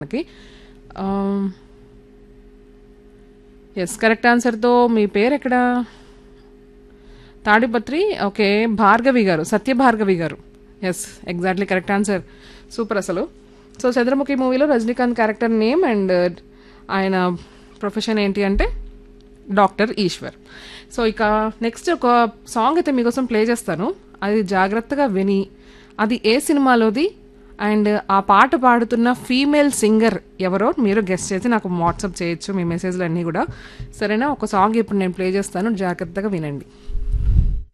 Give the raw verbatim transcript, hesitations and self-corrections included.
మనకి yes correct ఆన్సర్తో మీ పేరు ఎక్కడ తాడిపత్రి ఓకే భార్గవి గారు సత్య భార్గవి గారు yes exactly correct answer super అసలు సో చంద్రముఖి మూవీలో రజనీకాంత్ క్యారెక్టర్ నేమ్ అండ్ ఆయన ప్రొఫెషన్ ఏంటి అంటే డాక్టర్ ఈశ్వర్ సో ఇక నెక్స్ట్ ఒక సాంగ్ అయితే మీకోసం ప్లే చేస్తాను అది జాగ్రత్తగా విని అది ఏ సినిమాలోది అండ్ ఆ పాట పాడుతున్న ఫీమేల్ సింగర్ ఎవరో మీరు గెస్ట్ చేసి నాకు వాట్సాప్ చేయొచ్చు మీ మెసేజ్లు అన్నీ కూడా సరేనా ఒక సాంగ్ ఇప్పుడు నేను ప్లే చేస్తాను జాగ్రత్తగా వినండి